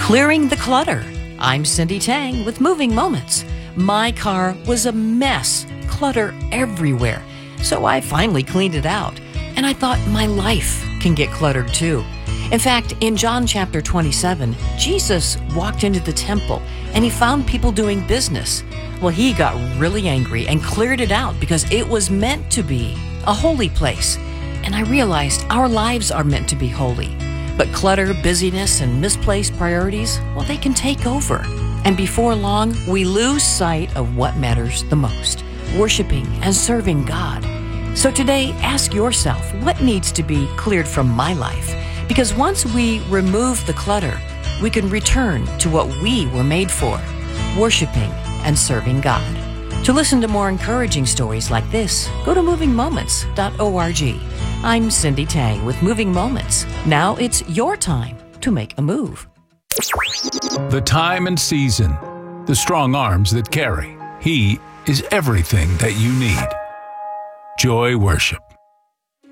Clearing the clutter. I'm Cindy Tang with Moving Moments. My car was a mess, clutter everywhere. So I finally cleaned it out. And I thought my life can get cluttered too. In fact, in John chapter 27, Jesus walked into the temple and he found people doing business. Well, he got really angry and cleared it out because it was meant to be a holy place. And I realized our lives are meant to be holy. But clutter, busyness, and misplaced priorities, well, they can take over. And before long, we lose sight of what matters the most, worshiping and serving God. So today, ask yourself, what needs to be cleared from my life? Because once we remove the clutter, we can return to what we were made for, worshiping and serving God. To listen to more encouraging stories like this, go to movingmoments.org. I'm Cindy Tang with Moving Moments. Now it's your time to make a move. The time and season, the strong arms that carry. He is everything that you need. Joy Worship.